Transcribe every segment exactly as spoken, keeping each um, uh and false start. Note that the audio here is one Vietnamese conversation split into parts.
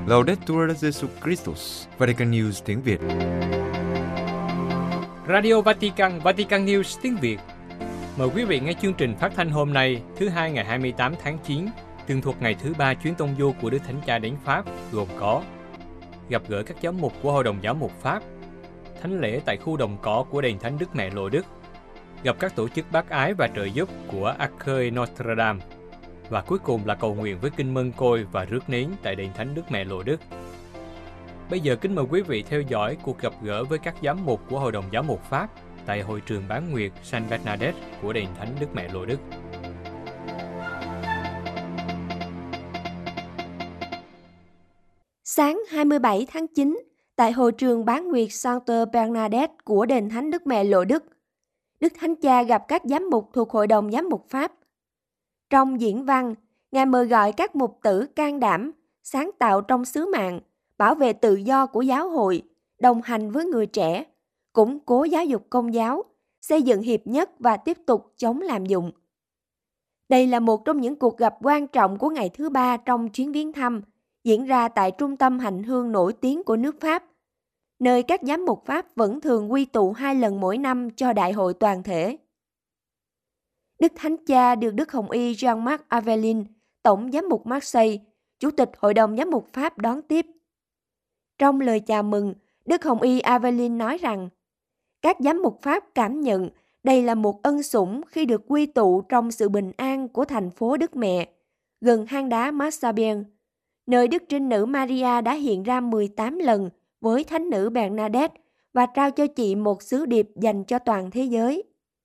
Laudetur Jesus Christus, Vatican News tiếng Việt. Radio Vatican, Vatican News tiếng Việt. Mời quý vị nghe chương trình phát thanh hôm nay, thứ hai ngày hai mươi tám tháng chín, tường thuật ngày thứ ba chuyến tông du của Đức Thánh Cha đến Pháp, gồm có gặp gỡ các giám mục của Hội đồng Giám mục Pháp, thánh lễ tại khu đồng cỏ của đền Thánh Đức Mẹ Lộ Đức, gặp các tổ chức bác ái và trợ giúp của Arche Notre Dame, và cuối cùng là cầu nguyện với kinh mân côi và rước nến tại đền Thánh Đức Mẹ Lộ Đức. Bây giờ kính mời quý vị theo dõi cuộc gặp gỡ với các giám mục của Hội đồng Giám mục Pháp tại hội trường Bán Nguyệt Saint Bernadette của đền Thánh Đức Mẹ Lộ Đức. Sáng hai mươi bảy tháng chín, tại hội trường Bán Nguyệt Saint Bernadette của đền Thánh Đức Mẹ Lộ Đức, Đức Thánh Cha gặp các giám mục thuộc Hội đồng Giám mục Pháp. Trong diễn văn, Ngài mời gọi các mục tử can đảm, sáng tạo trong sứ mạng, bảo vệ tự do của giáo hội, đồng hành với người trẻ, củng cố giáo dục công giáo, xây dựng hiệp nhất và tiếp tục chống lạm dụng. Đây là một trong những cuộc gặp quan trọng của ngày thứ ba trong chuyến viếng thăm, diễn ra tại trung tâm hành hương nổi tiếng của nước Pháp, nơi các giám mục Pháp vẫn thường quy tụ hai lần mỗi năm cho đại hội toàn thể. Đức Thánh Cha được Đức Hồng Y Jean-Marc Aveline, Tổng giám mục Marseille, Chủ tịch Hội đồng Giám mục Pháp đón tiếp. Trong lời chào mừng, Đức Hồng Y Aveline nói rằng, các giám mục Pháp cảm nhận đây là một ân sủng khi được quy tụ trong sự bình an của thành phố Đức Mẹ, gần hang đá Massabien, nơi Đức Trinh Nữ Maria đã hiện ra mười tám lần với Thánh nữ Bernadette và trao cho chị một sứ điệp dành cho toàn thế giới.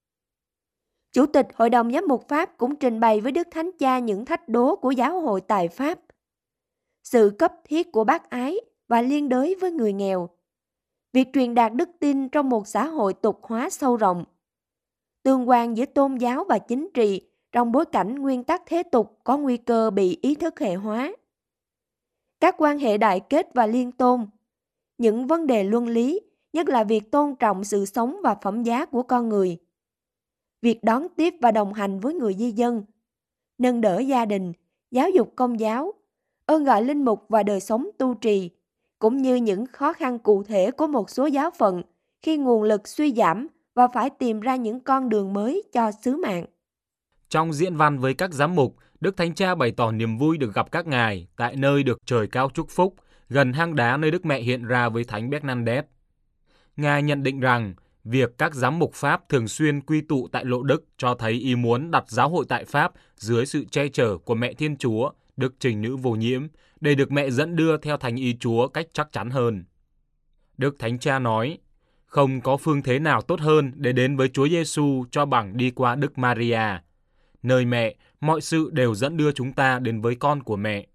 Chủ tịch Hội đồng Giám mục Pháp cũng trình bày với Đức Thánh Cha những thách đố của giáo hội tại Pháp. Sự cấp thiết của bác ái và liên đới với người nghèo. Việc truyền đạt đức tin trong một xã hội tục hóa sâu rộng. Tương quan giữa tôn giáo và chính trị trong bối cảnh nguyên tắc thế tục có nguy cơ bị ý thức hệ hóa. Các quan hệ đại kết và liên tôn. Những vấn đề luân lý, nhất là việc tôn trọng sự sống và phẩm giá của con người. Việc đón tiếp và đồng hành với người di dân, nâng đỡ gia đình, giáo dục công giáo, ơn gọi linh mục và đời sống tu trì, cũng như những khó khăn cụ thể của một số giáo phận khi nguồn lực suy giảm và phải tìm ra những con đường mới cho sứ mạng. Trong diễn văn với các giám mục, Đức Thánh Cha bày tỏ niềm vui được gặp các ngài tại nơi được trời cao chúc phúc, gần hang đá nơi Đức Mẹ hiện ra với Thánh Bernadette. Ngài nhận định rằng, việc các giám mục Pháp thường xuyên quy tụ tại Lộ Đức cho thấy ý muốn đặt giáo hội tại Pháp dưới sự che chở của Mẹ Thiên Chúa, Đức Trinh Nữ Vô Nhiễm, để được Mẹ dẫn đưa theo thánh ý Chúa cách chắc chắn hơn. Đức Thánh Cha nói, không có phương thế nào tốt hơn để đến với Chúa Giêsu cho bằng đi qua Đức Maria. Nơi Mẹ, mọi sự đều dẫn đưa chúng ta đến với con của Mẹ.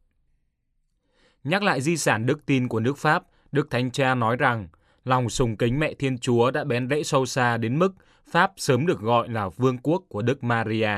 Nhắc lại di sản đức tin của nước Pháp, Đức Thánh Cha nói rằng, lòng sùng kính Mẹ Thiên Chúa đã bén rễ sâu xa đến mức Pháp sớm được gọi là vương quốc của Đức Maria.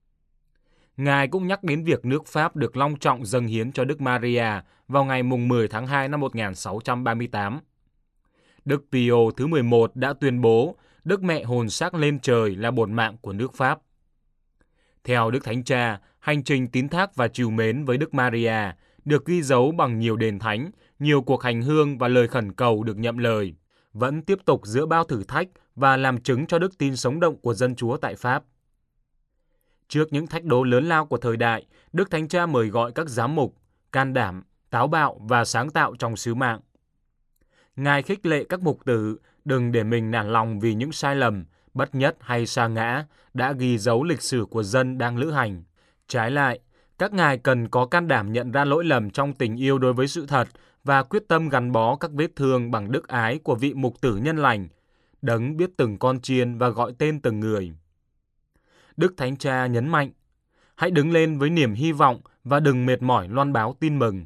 Ngài cũng nhắc đến việc nước Pháp được long trọng dâng hiến cho Đức Maria vào ngày mười tháng hai năm một nghìn sáu trăm ba mươi tám. Đức Pio thứ mười một đã tuyên bố Đức Mẹ hồn xác lên trời là bổn mạng của nước Pháp. Theo Đức Thánh Cha, hành trình tín thác và trìu mến với Đức Maria được ghi dấu bằng nhiều đền thánh, nhiều cuộc hành hương và lời khẩn cầu được nhậm lời, vẫn tiếp tục giữa bao thử thách và làm chứng cho đức tin sống động của dân Chúa tại Pháp. Trước những thách đố lớn lao của thời đại, Đức Thánh Cha mời gọi các giám mục, can đảm, táo bạo và sáng tạo trong sứ mạng. Ngài khích lệ các mục tử đừng để mình nản lòng vì những sai lầm, bất nhất hay sa ngã đã ghi dấu lịch sử của dân đang lữ hành. Trái lại, các ngài cần có can đảm nhận ra lỗi lầm trong tình yêu đối với sự thật và quyết tâm gắn bó các vết thương bằng đức ái của vị mục tử nhân lành, đấng biết từng con chiên và gọi tên từng người. Đức Thánh Cha nhấn mạnh, hãy đứng lên với niềm hy vọng và đừng mệt mỏi loan báo tin mừng.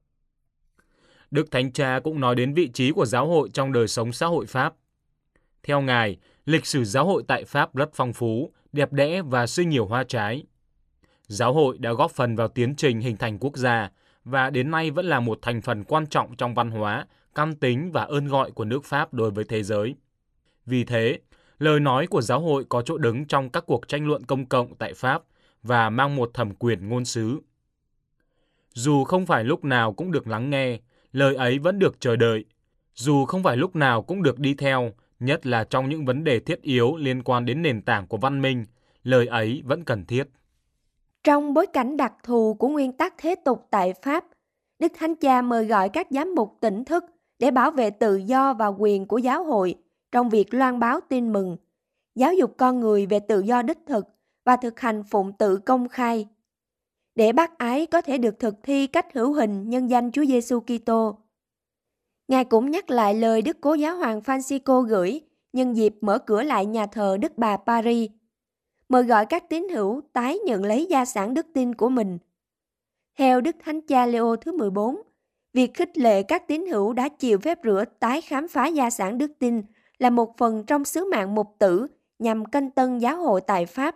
Đức Thánh Cha cũng nói đến vị trí của giáo hội trong đời sống xã hội Pháp. Theo Ngài, lịch sử giáo hội tại Pháp rất phong phú, đẹp đẽ và sinh nhiều hoa trái. Giáo hội đã góp phần vào tiến trình hình thành quốc gia và đến nay vẫn là một thành phần quan trọng trong văn hóa, căn tính và ơn gọi của nước Pháp đối với thế giới. Vì thế, lời nói của giáo hội có chỗ đứng trong các cuộc tranh luận công cộng tại Pháp và mang một thẩm quyền ngôn sứ. Dù không phải lúc nào cũng được lắng nghe, lời ấy vẫn được chờ đợi. Dù không phải lúc nào cũng được đi theo, nhất là trong những vấn đề thiết yếu liên quan đến nền tảng của văn minh, lời ấy vẫn cần thiết. Trong bối cảnh đặc thù của nguyên tắc thế tục tại Pháp, Đức Thánh Cha mời gọi các giám mục tỉnh thức để bảo vệ tự do và quyền của giáo hội trong việc loan báo tin mừng, giáo dục con người về tự do đích thực và thực hành phụng tự công khai. Để bác ái có thể được thực thi cách hữu hình nhân danh Chúa Giêsu Kitô. Ngài cũng nhắc lại lời Đức Cố Giáo hoàng Francisco gửi nhân dịp mở cửa lại nhà thờ Đức Bà Paris, mời gọi các tín hữu tái nhận lấy gia sản đức tin của mình. Theo Đức Thánh Cha Leo thứ mười bốn, việc khích lệ các tín hữu đã chịu phép rửa tái khám phá gia sản đức tin là một phần trong sứ mạng mục tử nhằm canh tân giáo hội tại Pháp.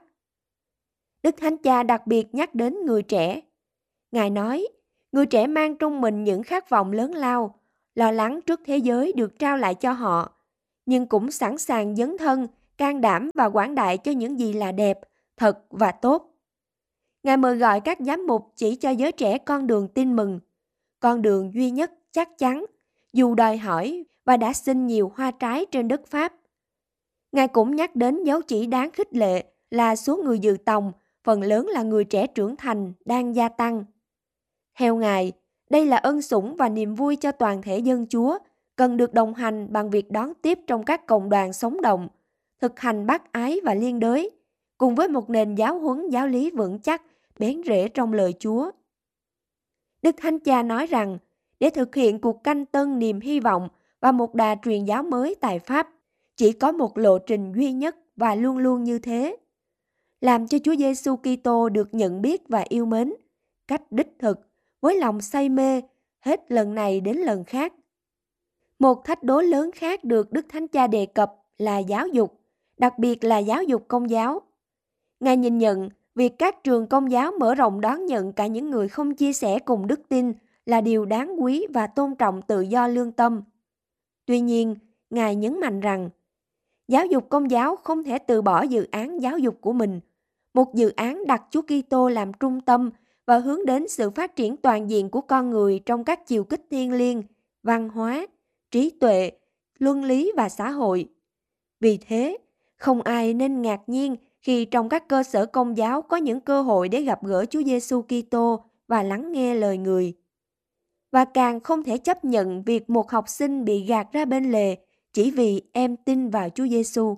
Đức Thánh Cha đặc biệt nhắc đến người trẻ. Ngài nói, người trẻ mang trong mình những khát vọng lớn lao, lo lắng trước thế giới được trao lại cho họ, nhưng cũng sẵn sàng dấn thân, can đảm và quảng đại cho những gì là đẹp, thật và tốt. Ngài mời gọi các giám mục chỉ cho giới trẻ con đường tin mừng, con đường duy nhất chắc chắn, dù đòi hỏi và đã sinh nhiều hoa trái trên đất Pháp. Ngài cũng nhắc đến dấu chỉ đáng khích lệ là số người dự tòng, phần lớn là người trẻ trưởng thành, đang gia tăng. Theo Ngài, đây là ân sủng và niềm vui cho toàn thể dân Chúa, cần được đồng hành bằng việc đón tiếp trong các cộng đoàn sống động, thực hành bác ái và liên đới, cùng với một nền giáo huấn giáo lý vững chắc, bén rễ trong lời Chúa. Đức Thánh Cha nói rằng, để thực hiện cuộc canh tân niềm hy vọng và một đà truyền giáo mới tại Pháp, chỉ có một lộ trình duy nhất và luôn luôn như thế. Làm cho Chúa Giêsu Kitô được nhận biết và yêu mến, cách đích thực, với lòng say mê, hết lần này đến lần khác. Một thách đố lớn khác được Đức Thánh Cha đề cập là giáo dục, đặc biệt là giáo dục công giáo. Ngài nhìn nhận việc các trường công giáo mở rộng đón nhận cả những người không chia sẻ cùng đức tin là điều đáng quý và tôn trọng tự do lương tâm. Tuy nhiên, Ngài nhấn mạnh rằng, giáo dục công giáo không thể từ bỏ dự án giáo dục của mình, một dự án đặt Chúa Kitô làm trung tâm và hướng đến sự phát triển toàn diện của con người trong các chiều kích thiêng liêng, văn hóa, trí tuệ, luân lý và xã hội. Vì thế, không ai nên ngạc nhiên khi trong các cơ sở công giáo có những cơ hội để gặp gỡ Chúa Giêsu Kitô và lắng nghe lời Người. Và càng không thể chấp nhận việc một học sinh bị gạt ra bên lề chỉ vì em tin vào Chúa Giêsu.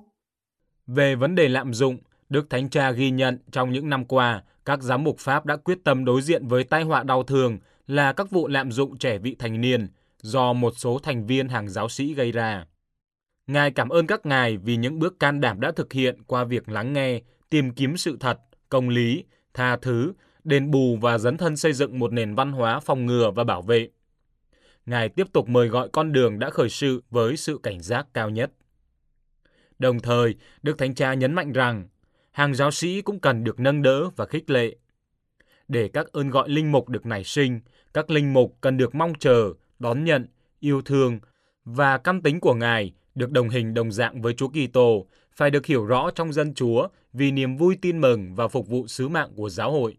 Về vấn đề lạm dụng, Đức Thánh Cha ghi nhận trong những năm qua, các giám mục Pháp đã quyết tâm đối diện với tai họa đau thương là các vụ lạm dụng trẻ vị thành niên do một số thành viên hàng giáo sĩ gây ra. Ngài cảm ơn các ngài vì những bước can đảm đã thực hiện qua việc lắng nghe, tìm kiếm sự thật, công lý, tha thứ, đền bù và dấn thân xây dựng một nền văn hóa phòng ngừa và bảo vệ. Ngài tiếp tục mời gọi con đường đã khởi sự với sự cảnh giác cao nhất. Đồng thời, Đức Thánh Cha nhấn mạnh rằng, hàng giáo sĩ cũng cần được nâng đỡ và khích lệ. Để các ơn gọi linh mục được nảy sinh, các linh mục cần được mong chờ, đón nhận, yêu thương và căn tính của Ngài được đồng hình đồng dạng với Chúa Kitô, phải được hiểu rõ trong dân Chúa vì niềm vui tin mừng và phục vụ sứ mạng của giáo hội.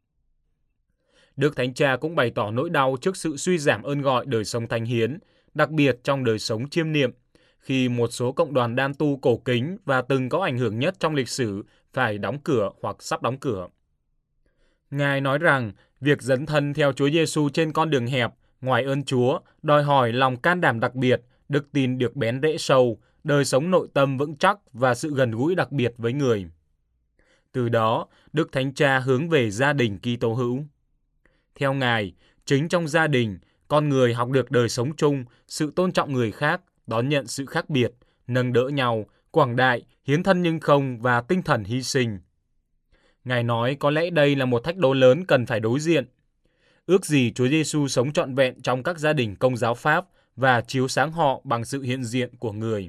Đức Thánh Cha cũng bày tỏ nỗi đau trước sự suy giảm ơn gọi đời sống thánh hiến, đặc biệt trong đời sống chiêm niệm, khi một số cộng đoàn đan tu cổ kính và từng có ảnh hưởng nhất trong lịch sử phải đóng cửa hoặc sắp đóng cửa. Ngài nói rằng, việc dấn thân theo Chúa Giêsu trên con đường hẹp, ngoài ơn Chúa, đòi hỏi lòng can đảm đặc biệt, đức tin được bén rễ sâu, đời sống nội tâm vững chắc và sự gần gũi đặc biệt với người. Từ đó, Đức Thánh Cha hướng về gia đình Kitô hữu. Theo Ngài, chính trong gia đình, con người học được đời sống chung, sự tôn trọng người khác, đón nhận sự khác biệt, nâng đỡ nhau, quảng đại, hiến thân nhưng không và tinh thần hy sinh. Ngài nói có lẽ đây là một thách đố lớn cần phải đối diện. Ước gì Chúa Giêsu sống trọn vẹn trong các gia đình Công giáo Pháp và chiếu sáng họ bằng sự hiện diện của người.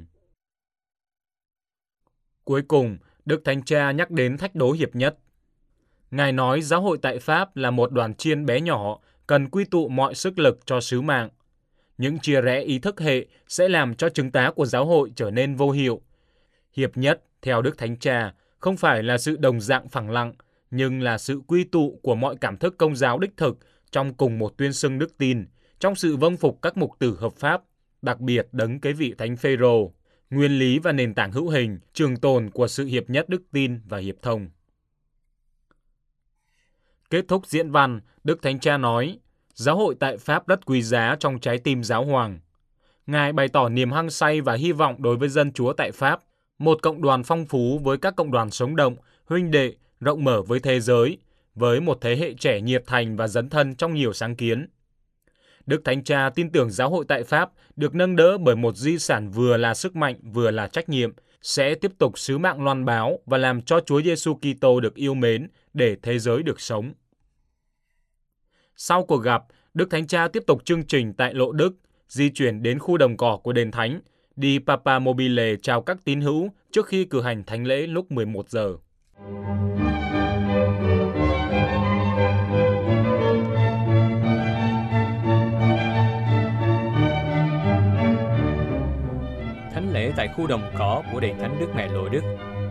Cuối cùng, Đức Thánh Cha nhắc đến thách đố hiệp nhất. Ngài nói giáo hội tại Pháp là một đoàn chiên bé nhỏ, cần quy tụ mọi sức lực cho sứ mạng. Những chia rẽ ý thức hệ sẽ làm cho chứng tá của giáo hội trở nên vô hiệu. Hiệp nhất, theo Đức Thánh Cha, không phải là sự đồng dạng phẳng lặng, nhưng là sự quy tụ của mọi cảm thức công giáo đích thực trong cùng một tuyên xưng đức tin, trong sự vâng phục các mục tử hợp pháp, đặc biệt đấng kế vị Thánh Phêrô, nguyên lý và nền tảng hữu hình, trường tồn của sự hiệp nhất đức tin và hiệp thông. Kết thúc diễn văn, Đức Thánh Cha nói, giáo hội tại Pháp rất quý giá trong trái tim giáo hoàng. Ngài bày tỏ niềm hăng say và hy vọng đối với dân Chúa tại Pháp, một cộng đoàn phong phú với các cộng đoàn sống động, huynh đệ, rộng mở với thế giới, với một thế hệ trẻ nhiệt thành và dấn thân trong nhiều sáng kiến. Đức Thánh Cha tin tưởng giáo hội tại Pháp được nâng đỡ bởi một di sản vừa là sức mạnh vừa là trách nhiệm, sẽ tiếp tục sứ mạng loan báo và làm cho Chúa Giêsu Kitô được yêu mến để thế giới được sống. Sau cuộc gặp, Đức Thánh Cha tiếp tục chương trình tại Lộ Đức, di chuyển đến khu đồng cỏ của đền thánh, đi Papa Mobile chào các tín hữu trước khi cử hành thánh lễ lúc mười một giờ. Thánh lễ tại khu đồng cỏ của đền thánh Đức Mẹ Lộ Đức.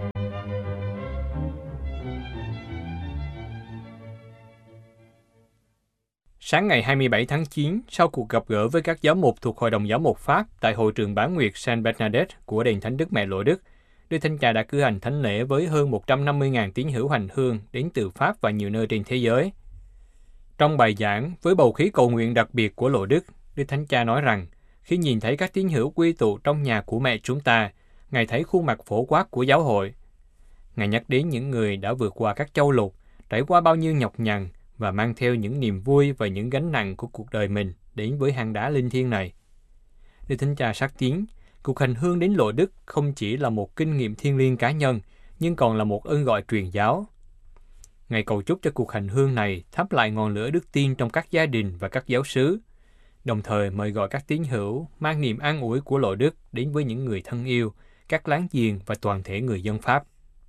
Sáng ngày hai mươi bảy tháng chín, sau cuộc gặp gỡ với các giáo mục thuộc Hội đồng Giáo mục Pháp tại hội trường Bán Nguyệt Saint Bernadette của đền thánh Đức Mẹ Lộ Đức, Đức Thánh Cha đã cử hành thánh lễ với hơn một trăm năm mươi nghìn tín hữu hành hương đến từ Pháp và nhiều nơi trên thế giới. Trong bài giảng với bầu khí cầu nguyện đặc biệt của Lộ Đức, Đức Thánh Cha nói rằng, khi nhìn thấy các tín hữu quy tụ trong nhà của mẹ chúng ta, Ngài thấy khuôn mặt phổ quát của giáo hội. Ngài nhắc đến những người đã vượt qua các châu lục, trải qua bao nhiêu nhọc nhằn và mang theo những niềm vui và những gánh nặng của cuộc đời mình đến với hang đá linh thiêng này. Đức Thánh Cha xác tín, cuộc hành hương đến Lộ Đức không chỉ là một kinh nghiệm thiêng liêng cá nhân, nhưng còn là một ơn gọi truyền giáo. Ngài cầu chúc cho cuộc hành hương này thắp lại ngọn lửa đức tin trong các gia đình và các giáo xứ, đồng thời mời gọi các tín hữu mang niềm an ủi của Lộ Đức đến với những người thân yêu, các láng giềng và toàn thể người dân Pháp.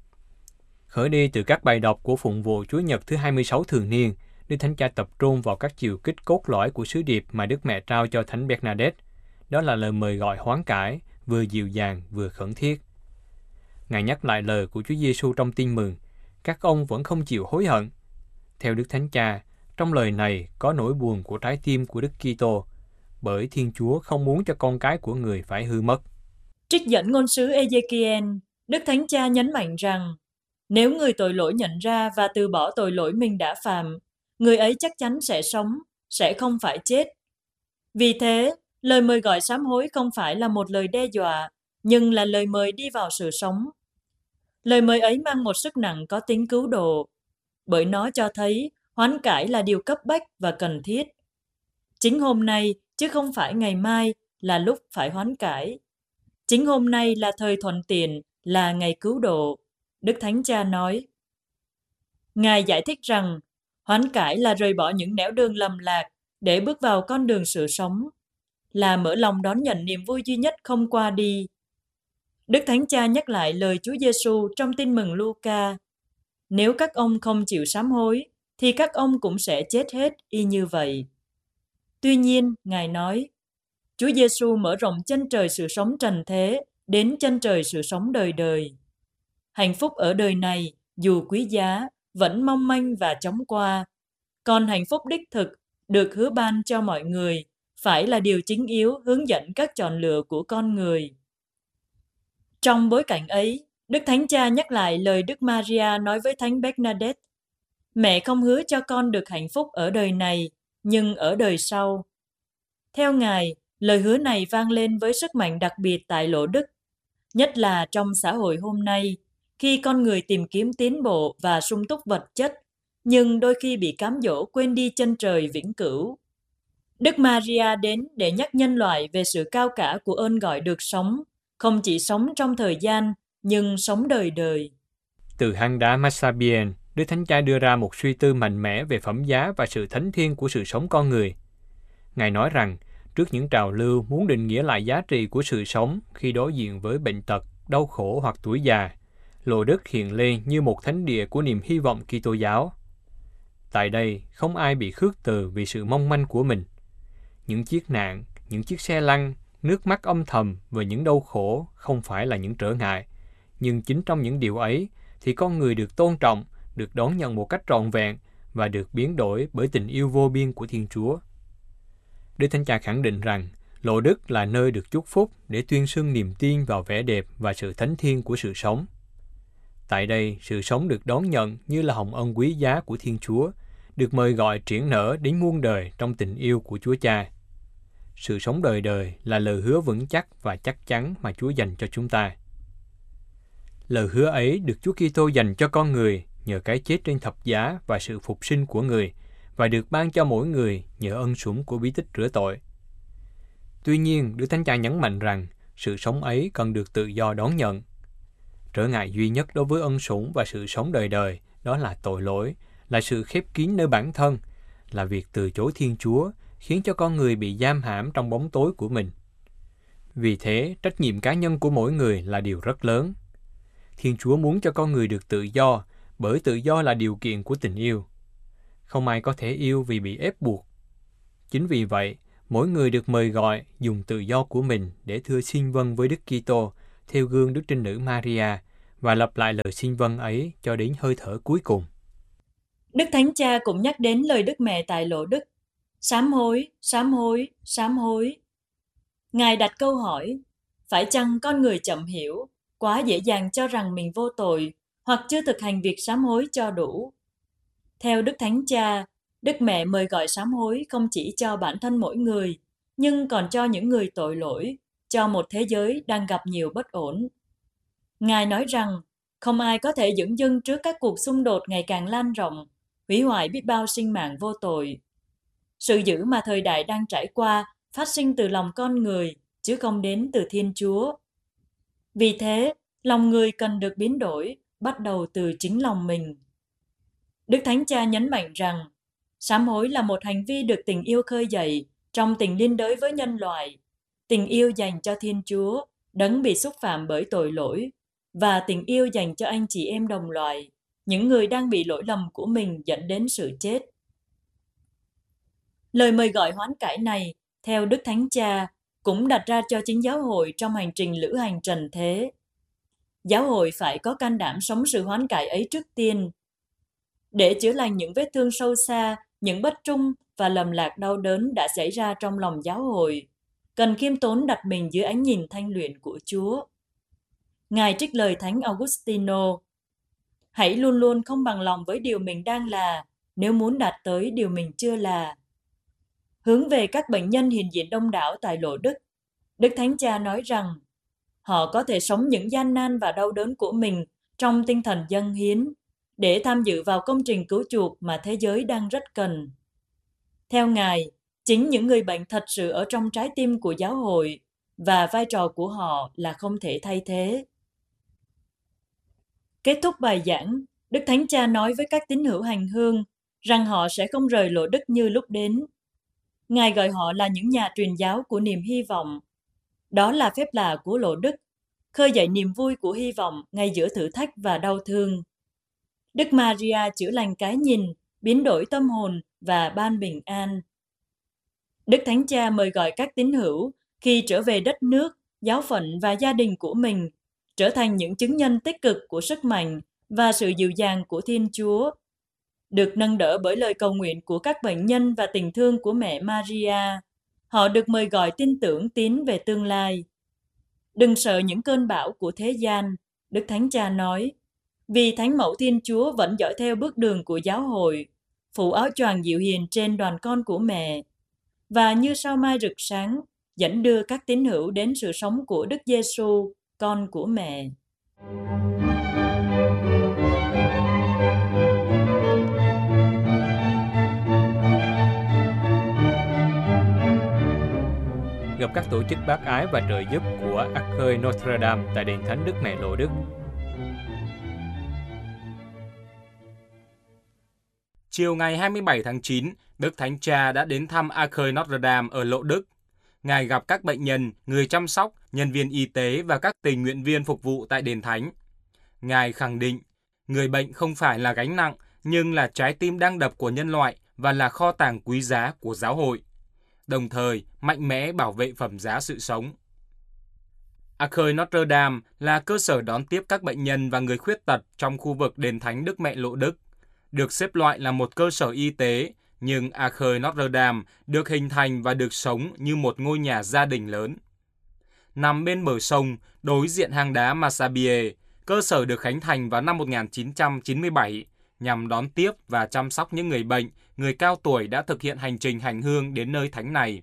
Khởi đi từ các bài đọc của phụng vụ Chúa Nhật thứ hai mươi sáu thường niên, Đức Thánh Cha tập trung vào các chiều kích cốt lõi của sứ điệp mà Đức Mẹ trao cho Thánh Bernadette. Đó là lời mời gọi hoán cải, vừa dịu dàng vừa khẩn thiết. Ngài nhắc lại lời của Chúa Giêsu trong Tin Mừng, các ông vẫn không chịu hối hận. Theo Đức Thánh Cha, trong lời này có nỗi buồn của trái tim của Đức Kitô, bởi Thiên Chúa không muốn cho con cái của người phải hư mất. Trích dẫn ngôn sứ Ê-giê-ki-en, Đức Thánh Cha nhấn mạnh rằng, nếu người tội lỗi nhận ra và từ bỏ tội lỗi mình đã phạm, người ấy chắc chắn sẽ sống, sẽ không phải chết. Vì thế, lời mời gọi sám hối không phải là một lời đe dọa, nhưng là lời mời đi vào sự sống. Lời mời ấy mang một sức nặng có tính cứu độ, bởi nó cho thấy hoán cải là điều cấp bách và cần thiết. Chính hôm nay, chứ không phải ngày mai, là lúc phải hoán cải. Chính hôm nay là thời thuận tiện, là ngày cứu độ. Đức Thánh Cha nói. Ngài giải thích rằng, hoán cải là rời bỏ những nẻo đường lầm lạc để bước vào con đường sự sống, là mở lòng đón nhận niềm vui duy nhất không qua đi. Đức Thánh Cha nhắc lại lời Chúa Giêsu trong Tin Mừng Luca. Nếu các ông không chịu sám hối, thì các ông cũng sẽ chết hết y như vậy. Tuy nhiên, Ngài nói, Chúa Giêsu mở rộng chân trời sự sống trần thế đến chân trời sự sống đời đời. Hạnh phúc ở đời này, dù quý giá, vẫn mong manh và chóng qua. Còn hạnh phúc đích thực, được hứa ban cho mọi người, phải là điều chính yếu hướng dẫn các chọn lựa của con người. Trong bối cảnh ấy, Đức Thánh Cha nhắc lại lời Đức Maria nói với Thánh Bernadette. Mẹ không hứa cho con được hạnh phúc ở đời này, nhưng ở đời sau. Theo Ngài, lời hứa này vang lên với sức mạnh đặc biệt tại Lộ Đức, nhất là trong xã hội hôm nay, khi con người tìm kiếm tiến bộ và sung túc vật chất, nhưng đôi khi bị cám dỗ quên đi chân trời vĩnh cửu. Đức Maria đến để nhắc nhân loại về sự cao cả của ơn gọi được sống, không chỉ sống trong thời gian, nhưng sống đời đời. Từ hang đá Massabien, Đức Thánh Cha đưa ra một suy tư mạnh mẽ về phẩm giá và sự thánh thiêng của sự sống con người. Ngài nói rằng, trước những trào lưu muốn định nghĩa lại giá trị của sự sống khi đối diện với bệnh tật, đau khổ hoặc tuổi già, Lộ Đức hiện lên như một thánh địa của niềm hy vọng Kitô giáo. Tại đây, không ai bị khước từ vì sự mong manh của mình. Những chiếc nạn, những chiếc xe lăn, nước mắt âm thầm và những đau khổ không phải là những trở ngại, nhưng chính trong những điều ấy thì con người được tôn trọng, được đón nhận một cách trọn vẹn và được biến đổi bởi tình yêu vô biên của Thiên Chúa. Đức Thánh Cha khẳng định rằng Lộ Đức là nơi được chúc phúc để tuyên xưng niềm tin vào vẻ đẹp và sự thánh thiêng của sự sống. Tại đây, sự sống được đón nhận như là hồng ân quý giá của Thiên Chúa, được mời gọi triển nở đến muôn đời trong tình yêu của Chúa Cha. Sự sống đời đời là lời hứa vững chắc và chắc chắn mà Chúa dành cho chúng ta. Lời hứa ấy được Chúa Kitô dành cho con người nhờ cái chết trên thập giá và sự phục sinh của người, và được ban cho mỗi người nhờ ân sủng của bí tích rửa tội. Tuy nhiên, Đức Thánh Cha nhấn mạnh rằng sự sống ấy cần được tự do đón nhận. Trở ngại duy nhất đối với ân sủng và sự sống đời đời đó là tội lỗi, là sự khép kín nơi bản thân, là việc từ chối Thiên Chúa, khiến cho con người bị giam hãm trong bóng tối của mình. Vì thế, trách nhiệm cá nhân của mỗi người là điều rất lớn. Thiên Chúa muốn cho con người được tự do, bởi tự do là điều kiện của tình yêu. Không ai có thể yêu vì bị ép buộc. Chính vì vậy, mỗi người được mời gọi dùng tự do của mình để thưa xin vâng với Đức Kitô theo gương Đức Trinh Nữ Maria và lặp lại lời xin vâng ấy cho đến hơi thở cuối cùng. Đức Thánh Cha cũng nhắc đến lời Đức Mẹ tại Lộ Đức: sám hối, sám hối, sám hối. Ngài đặt câu hỏi: phải chăng con người chậm hiểu, quá dễ dàng cho rằng mình vô tội, hoặc chưa thực hành việc sám hối cho đủ? Theo Đức Thánh Cha, Đức Mẹ mời gọi sám hối không chỉ cho bản thân mỗi người, nhưng còn cho những người tội lỗi, cho một thế giới đang gặp nhiều bất ổn. Ngài nói rằng, không ai có thể dửng dưng trước các cuộc xung đột ngày càng lan rộng, hủy hoại biết bao sinh mạng vô tội. Sự dữ mà thời đại đang trải qua phát sinh từ lòng con người, chứ không đến từ Thiên Chúa. Vì thế, lòng người cần được biến đổi, bắt đầu từ chính lòng mình. Đức Thánh Cha nhấn mạnh rằng, sám hối là một hành vi được tình yêu khơi dậy trong tình liên đới với nhân loại, tình yêu dành cho Thiên Chúa, đấng bị xúc phạm bởi tội lỗi, và tình yêu dành cho anh chị em đồng loại, những người đang bị lỗi lầm của mình dẫn đến sự chết. Lời mời gọi hoán cải này, theo Đức Thánh Cha, cũng đặt ra cho chính giáo hội trong hành trình lữ hành trần thế. Giáo hội phải có can đảm sống sự hoán cải ấy trước tiên. Để chữa lành những vết thương sâu xa, những bất trung và lầm lạc đau đớn đã xảy ra trong lòng giáo hội, cần khiêm tốn đặt mình dưới ánh nhìn thanh luyện của Chúa. Ngài trích lời Thánh Augustino: hãy luôn luôn không bằng lòng với điều mình đang là, nếu muốn đạt tới điều mình chưa là. Hướng về các bệnh nhân hiện diện đông đảo tại Lộ Đức, Đức Thánh Cha nói rằng, họ có thể sống những gian nan và đau đớn của mình trong tinh thần dâng hiến, để tham dự vào công trình cứu chuộc mà thế giới đang rất cần. Theo Ngài, chính những người bệnh thật sự ở trong trái tim của giáo hội, và vai trò của họ là không thể thay thế. Kết thúc bài giảng, Đức Thánh Cha nói với các tín hữu hành hương rằng họ sẽ không rời Lộ Đức như lúc đến. Ngài gọi họ là những nhà truyền giáo của niềm hy vọng. Đó là phép lạ của Lộ Đức, khơi dậy niềm vui của hy vọng ngay giữa thử thách và đau thương. Đức Maria chữa lành cái nhìn, biến đổi tâm hồn và ban bình an. Đức Thánh Cha mời gọi các tín hữu khi trở về đất nước, giáo phận và gia đình của mình, trở thành những chứng nhân tích cực của sức mạnh và sự dịu dàng của Thiên Chúa. Được nâng đỡ bởi lời cầu nguyện của các bệnh nhân và tình thương của mẹ Maria, họ được mời gọi tin tưởng tín về tương lai. Đừng sợ những cơn bão của thế gian, Đức Thánh Cha nói, vì Thánh Mẫu Thiên Chúa vẫn dõi theo bước đường của giáo hội, phủ áo choàng dịu hiền trên đoàn con của mẹ, và như sao mai rực sáng, dẫn đưa các tín hữu đến sự sống của Đức Giêsu, con của mẹ. Gặp các tổ chức bác ái và trợ giúp của Arcueil Notre Dame tại đền Thánh Đức Mẹ Lộ Đức. Chiều ngày hai mươi bảy tháng chín, Đức Thánh Cha đã đến thăm Arcueil Notre Dame ở Lộ Đức. Ngài gặp các bệnh nhân, người chăm sóc, nhân viên y tế và các tình nguyện viên phục vụ tại đền thánh. Ngài khẳng định, người bệnh không phải là gánh nặng, nhưng là trái tim đang đập của nhân loại và là kho tàng quý giá của giáo hội, đồng thời mạnh mẽ bảo vệ phẩm giá sự sống. Arcueil Notre Dame là cơ sở đón tiếp các bệnh nhân và người khuyết tật trong khu vực đền thánh Đức Mẹ Lộ Đức. được xếp loại là một cơ sở y tế, nhưng Arche Notre Dame được hình thành và được sống như một ngôi nhà gia đình lớn. Nằm bên bờ sông, đối diện hang đá Massabielle, cơ sở được khánh thành vào năm một nghìn chín trăm chín mươi bảy nhằm đón tiếp và chăm sóc những người bệnh, người cao tuổi đã thực hiện hành trình hành hương đến nơi thánh này.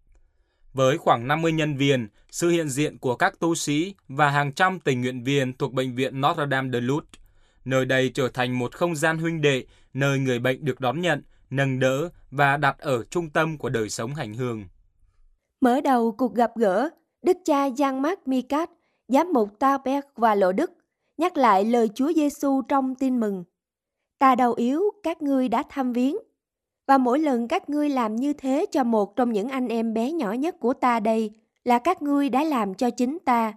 Với khoảng năm mươi nhân viên, sự hiện diện của các tu sĩ và hàng trăm tình nguyện viên thuộc Bệnh viện Notre Dame de Lut, nơi đây trở thành một không gian huynh đệ, nơi người bệnh được đón nhận, nâng đỡ và đặt ở trung tâm của đời sống hành hương. Mở đầu cuộc gặp gỡ, Đức cha Jean-Marc Micat, giám mục Tauberg và Lộ Đức, nhắc lại lời Chúa Giêsu trong Tin Mừng. Ta đau yếu, các ngươi đã thăm viếng. Và mỗi lần các ngươi làm như thế cho một trong những anh em bé nhỏ nhất của ta đây, là các ngươi đã làm cho chính ta.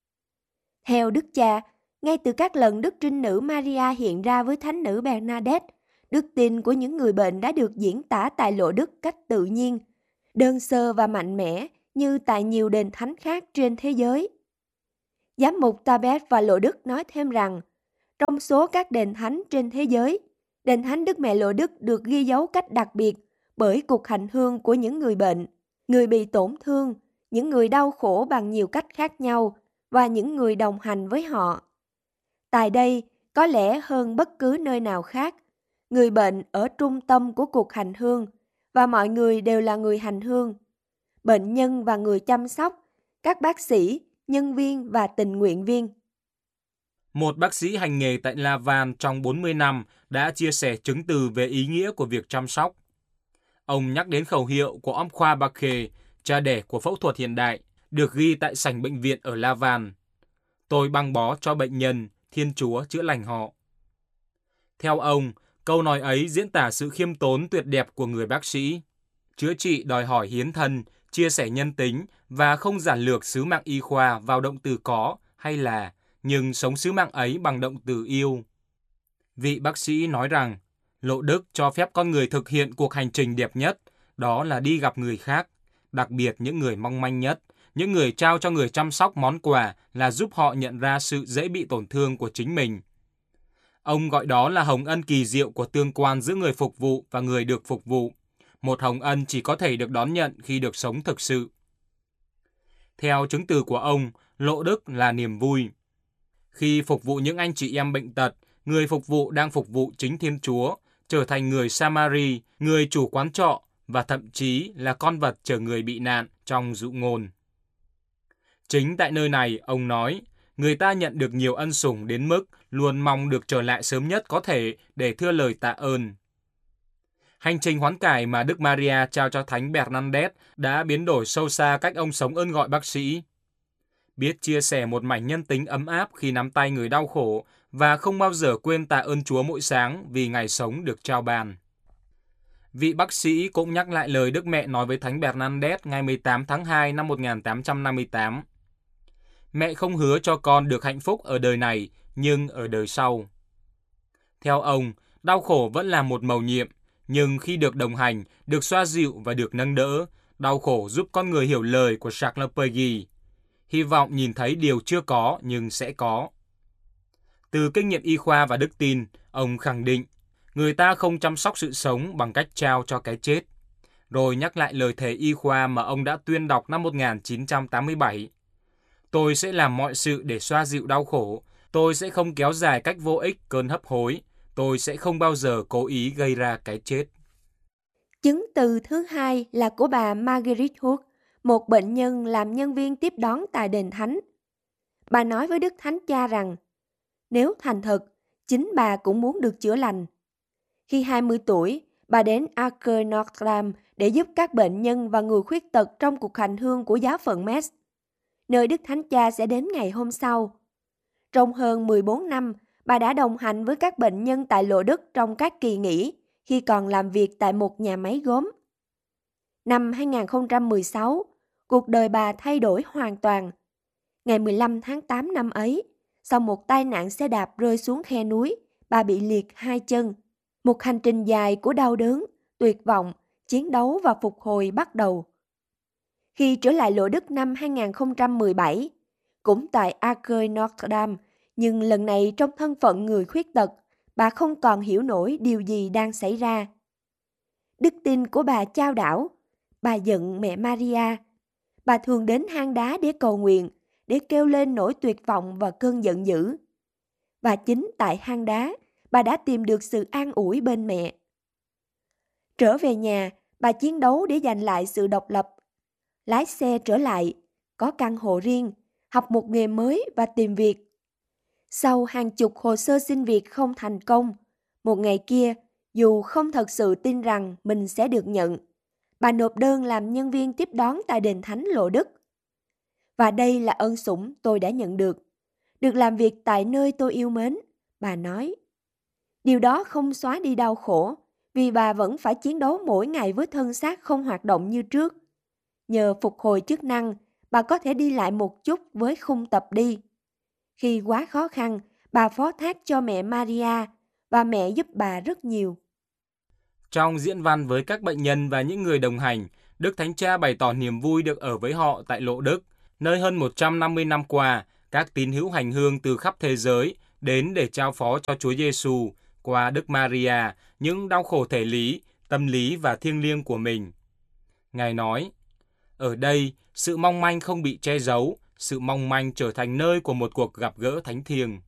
Theo Đức Cha, ngay từ các lần Đức Trinh Nữ Maria hiện ra với Thánh Nữ Bernadette, đức tin của những người bệnh đã được diễn tả tại Lộ Đức cách tự nhiên, đơn sơ và mạnh mẽ như tại nhiều đền thánh khác trên thế giới. Giám mục Tauberg và Lộ Đức nói thêm rằng, trong số các đền thánh trên thế giới, đền thánh Đức Mẹ Lộ Đức được ghi dấu cách đặc biệt bởi cuộc hành hương của những người bệnh, người bị tổn thương, những người đau khổ bằng nhiều cách khác nhau và những người đồng hành với họ. Tại đây, có lẽ hơn bất cứ nơi nào khác, người bệnh ở trung tâm của cuộc hành hương và mọi người đều là người hành hương. Bệnh nhân và người chăm sóc, các bác sĩ, nhân viên và tình nguyện viên. Một bác sĩ hành nghề tại Laval trong bốn mươi năm đã chia sẻ chứng từ về ý nghĩa của việc chăm sóc. Ông nhắc đến khẩu hiệu của ông Khoa Bacche, cha đẻ của phẫu thuật hiện đại, được ghi tại sảnh bệnh viện ở Laval. Tôi băng bó cho bệnh nhân, Thiên Chúa chữa lành họ. Theo ông, câu nói ấy diễn tả sự khiêm tốn tuyệt đẹp của người bác sĩ. Chữa trị đòi hỏi hiến thân, chia sẻ nhân tính và không giản lược sứ mạng y khoa vào động từ có hay là, nhưng sống sứ mạng ấy bằng động từ yêu. Vị bác sĩ nói rằng, Lộ Đức cho phép con người thực hiện cuộc hành trình đẹp nhất, đó là đi gặp người khác, đặc biệt những người mong manh nhất, những người trao cho người chăm sóc món quà là giúp họ nhận ra sự dễ bị tổn thương của chính mình. Ông gọi đó là hồng ân kỳ diệu của tương quan giữa người phục vụ và người được phục vụ. Một hồng ân chỉ có thể được đón nhận khi được sống thực sự. Theo chứng từ của ông, Lộ Đức là niềm vui. Khi phục vụ những anh chị em bệnh tật, người phục vụ đang phục vụ chính Thiên Chúa, trở thành người Samari, người chủ quán trọ và thậm chí là con vật chở người bị nạn trong dụ ngôn. Chính tại nơi này, ông nói, người ta nhận được nhiều ân sủng đến mức luôn mong được trở lại sớm nhất có thể để thưa lời tạ ơn. Hành trình hoán cải mà Đức Maria trao cho Thánh Bernadette đã biến đổi sâu xa cách ông sống ơn gọi bác sĩ. Biết chia sẻ một mảnh nhân tính ấm áp khi nắm tay người đau khổ và không bao giờ quên tạ ơn Chúa mỗi sáng vì ngày sống được trao ban. Vị bác sĩ cũng nhắc lại lời Đức Mẹ nói với Thánh Bernadette ngày mười tám tháng hai năm một nghìn tám trăm năm mươi tám. Mẹ không hứa cho con được hạnh phúc ở đời này, nhưng ở đời sau. Theo ông, đau khổ vẫn là một mầu nhiệm, nhưng khi được đồng hành, được xoa dịu và được nâng đỡ, đau khổ giúp con người hiểu lời của Charles Péguy. Hy vọng nhìn thấy điều chưa có nhưng sẽ có. Từ kinh nghiệm y khoa và đức tin, ông khẳng định, người ta không chăm sóc sự sống bằng cách trao cho cái chết. Rồi nhắc lại lời thề y khoa mà ông đã tuyên đọc năm một nghìn chín trăm tám mươi bảy. Tôi sẽ làm mọi sự để xoa dịu đau khổ. Tôi sẽ không kéo dài cách vô ích cơn hấp hối. Tôi sẽ không bao giờ cố ý gây ra cái chết. Chứng từ thứ hai là của bà Marguerite Hook, một bệnh nhân làm nhân viên tiếp đón tại đền thánh. Bà nói với Đức Thánh Cha rằng, nếu thành thật, chính bà cũng muốn được chữa lành. Khi hai mươi tuổi, bà đến Arche Notre Dame để giúp các bệnh nhân và người khuyết tật trong cuộc hành hương của giáo phận Metz, nơi Đức Thánh Cha sẽ đến ngày hôm sau. Trong hơn mười bốn năm, bà đã đồng hành với các bệnh nhân tại Lộ Đức trong các kỳ nghỉ khi còn làm việc tại một nhà máy gốm. Năm hai nghìn không trăm mười sáu, cuộc đời bà thay đổi hoàn toàn. Ngày mười lăm tháng tám năm ấy, sau một tai nạn xe đạp rơi xuống khe núi, bà bị liệt hai chân. Một hành trình dài của đau đớn, tuyệt vọng, chiến đấu và phục hồi bắt đầu. Khi trở lại Lộ Đức năm hai nghìn không trăm mười bảy, cũng tại Arche Notre Dame, nhưng lần này trong thân phận người khuyết tật, bà không còn hiểu nổi điều gì đang xảy ra. Đức tin của bà chao đảo, bà giận mẹ Maria. Bà thường đến hang đá để cầu nguyện, để kêu lên nỗi tuyệt vọng và cơn giận dữ. Và chính tại hang đá, bà đã tìm được sự an ủi bên mẹ. Trở về nhà, bà chiến đấu để giành lại sự độc lập. Lái xe trở lại, có căn hộ riêng, học một nghề mới và tìm việc. Sau hàng chục hồ sơ xin việc không thành công, một ngày kia, dù không thật sự tin rằng mình sẽ được nhận, bà nộp đơn làm nhân viên tiếp đón tại đền thánh Lộ Đức. Và đây là ân sủng tôi đã nhận được, được làm việc tại nơi tôi yêu mến, bà nói. Điều đó không xóa đi đau khổ, vì bà vẫn phải chiến đấu mỗi ngày với thân xác không hoạt động như trước. Nhờ phục hồi chức năng, bà có thể đi lại một chút với khung tập đi. Khi quá khó khăn, bà phó thác cho mẹ Maria và mẹ giúp bà rất nhiều. Trong diễn văn với các bệnh nhân và những người đồng hành, Đức Thánh Cha bày tỏ niềm vui được ở với họ tại Lộ Đức, nơi hơn một trăm năm mươi năm qua, các tín hữu hành hương từ khắp thế giới đến để trao phó cho Chúa Giêsu qua Đức Maria những đau khổ thể lý, tâm lý và thiêng liêng của mình. Ngài nói, ở đây, sự mong manh không bị che giấu, sự mong manh trở thành nơi của một cuộc gặp gỡ thánh thiêng.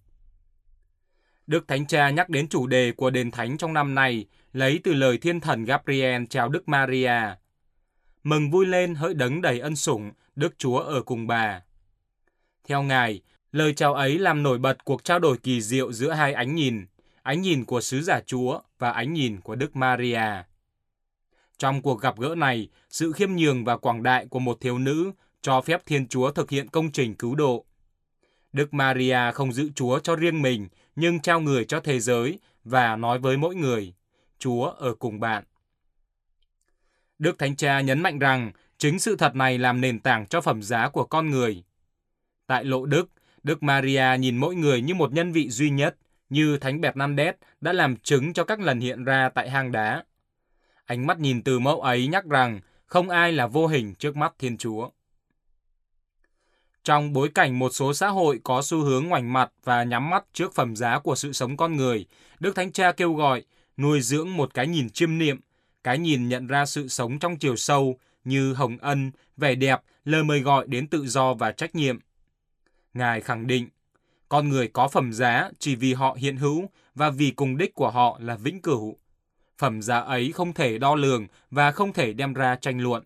Đức Thánh Cha nhắc đến chủ đề của đền thánh trong năm nay, lấy từ lời thiên thần Gabriel chào Đức Maria. Mừng vui lên hỡi đấng đầy ân sủng, Đức Chúa ở cùng bà. Theo Ngài, lời chào ấy làm nổi bật cuộc trao đổi kỳ diệu giữa hai ánh nhìn, ánh nhìn của sứ giả Chúa và ánh nhìn của Đức Maria. Trong cuộc gặp gỡ này, sự khiêm nhường và quảng đại của một thiếu nữ cho phép Thiên Chúa thực hiện công trình cứu độ. Đức Maria không giữ Chúa cho riêng mình, nhưng trao người cho thế giới và nói với mỗi người, Chúa ở cùng bạn. Đức Thánh Cha nhấn mạnh rằng chính sự thật này làm nền tảng cho phẩm giá của con người. Tại Lộ Đức, Đức Maria nhìn mỗi người như một nhân vị duy nhất, như Thánh Bernadette đã làm chứng cho các lần hiện ra tại hang đá. Ánh mắt nhìn từ mẫu ấy nhắc rằng không ai là vô hình trước mắt Thiên Chúa. Trong bối cảnh một số xã hội có xu hướng ngoảnh mặt và nhắm mắt trước phẩm giá của sự sống con người, Đức Thánh Cha kêu gọi nuôi dưỡng một cái nhìn chiêm niệm, cái nhìn nhận ra sự sống trong chiều sâu như hồng ân, vẻ đẹp, lời mời gọi đến tự do và trách nhiệm. Ngài khẳng định, con người có phẩm giá chỉ vì họ hiện hữu và vì cùng đích của họ là vĩnh cửu. Phẩm giá ấy không thể đo lường và không thể đem ra tranh luận.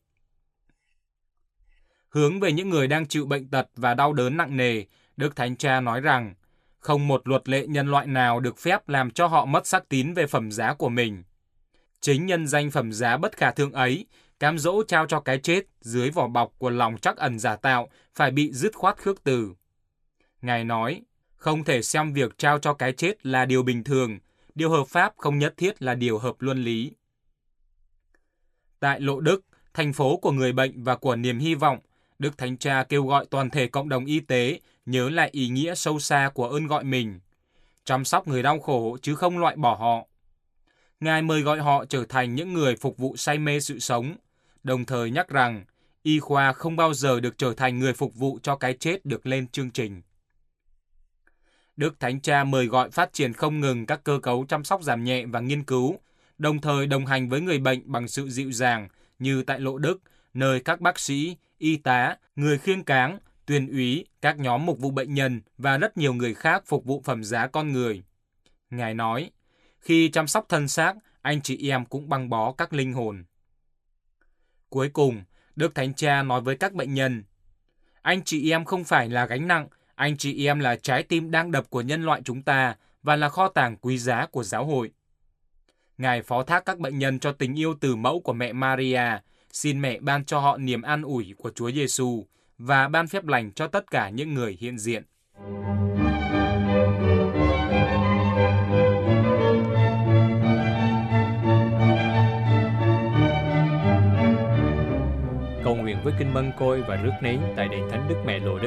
Hướng về những người đang chịu bệnh tật và đau đớn nặng nề, Đức Thánh Cha nói rằng, không một luật lệ nhân loại nào được phép làm cho họ mất xác tín về phẩm giá của mình. Chính nhân danh phẩm giá bất khả thương ấy, cám dỗ trao cho cái chết dưới vỏ bọc của lòng trắc ẩn giả tạo phải bị dứt khoát khước từ. Ngài nói, không thể xem việc trao cho cái chết là điều bình thường, điều hợp pháp không nhất thiết là điều hợp luân lý. Tại Lộ Đức, thành phố của người bệnh và của niềm hy vọng, Đức Thánh Cha kêu gọi toàn thể cộng đồng y tế nhớ lại ý nghĩa sâu xa của ơn gọi mình, chăm sóc người đau khổ chứ không loại bỏ họ. Ngài mời gọi họ trở thành những người phục vụ say mê sự sống, đồng thời nhắc rằng y khoa không bao giờ được trở thành người phục vụ cho cái chết được lên chương trình. Đức Thánh Cha mời gọi phát triển không ngừng các cơ cấu chăm sóc giảm nhẹ và nghiên cứu, đồng thời đồng hành với người bệnh bằng sự dịu dàng như tại Lộ Đức, nơi các bác sĩ, y tá, người khiêng cáng, tuyên úy, các nhóm mục vụ bệnh nhân và rất nhiều người khác phục vụ phẩm giá con người. Ngài nói, khi chăm sóc thân xác, anh chị em cũng băng bó các linh hồn. Cuối cùng, Đức Thánh Cha nói với các bệnh nhân, anh chị em không phải là gánh nặng, anh chị em là trái tim đang đập của nhân loại chúng ta và là kho tàng quý giá của giáo hội. Ngài phó thác các bệnh nhân cho tình yêu từ mẫu của mẹ Maria, xin mẹ ban cho họ niềm an ủi của Chúa Giêsu và ban phép lành cho tất cả những người hiện diện. Cầu nguyện với kinh mân côi và rước nến tại đền thánh Đức Mẹ Lộ Đức.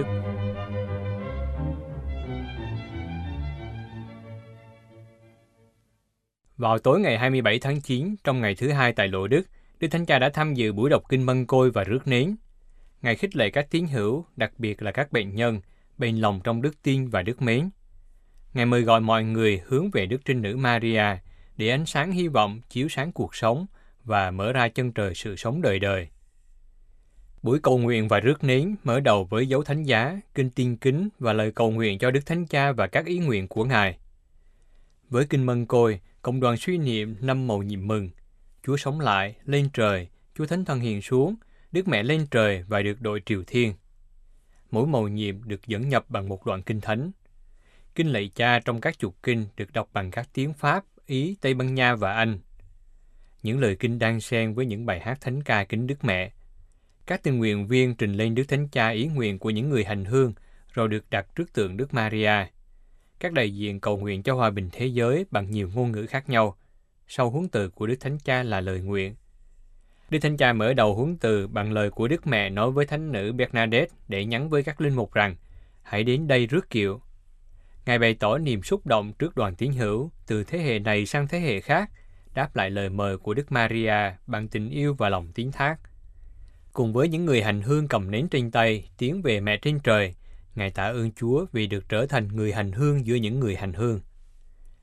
Vào tối ngày hai mươi bảy tháng chín, trong ngày thứ hai tại Lộ Đức, Đức Thánh Cha đã tham dự buổi đọc kinh mân côi và rước nến. Ngài khích lệ các tín hữu, đặc biệt là các bệnh nhân, bền lòng trong đức tin và đức mến. Ngài mời gọi mọi người hướng về Đức Trinh Nữ Maria để ánh sáng hy vọng chiếu sáng cuộc sống và mở ra chân trời sự sống đời đời. Buổi cầu nguyện và rước nến mở đầu với dấu thánh giá, kinh tiên kính và lời cầu nguyện cho Đức Thánh Cha và các ý nguyện của Ngài. Với kinh mân côi, cộng đoàn suy niệm năm mầu nhiệm mừng: Chúa sống lại, lên trời, Chúa Thánh Thần hiện xuống, Đức Mẹ lên trời và được đội triều thiên. Mỗi mầu nhiệm được dẫn nhập bằng một đoạn kinh thánh. Kinh lạy Cha trong các chục kinh được đọc bằng các tiếng Pháp, Ý, Tây Ban Nha và Anh. Những lời kinh đan xen với những bài hát thánh ca kính Đức Mẹ. Các tình nguyện viên trình lên Đức Thánh Cha ý nguyện của những người hành hương, rồi được đặt trước tượng Đức Maria. Các đại diện cầu nguyện cho hòa bình thế giới bằng nhiều ngôn ngữ khác nhau. Sau huấn từ của Đức Thánh Cha là lời nguyện. Đức Thánh Cha mở đầu huấn từ bằng lời của Đức Mẹ nói với Thánh nữ Bernadette để nhắn với các linh mục rằng: hãy đến đây rước kiệu. Ngài bày tỏ niềm xúc động trước đoàn tín hữu từ thế hệ này sang thế hệ khác, đáp lại lời mời của Đức Maria bằng tình yêu và lòng tín thác. Cùng với những người hành hương cầm nến trên tay tiến về Mẹ trên trời, Ngài tạ ơn Chúa vì được trở thành người hành hương giữa những người hành hương.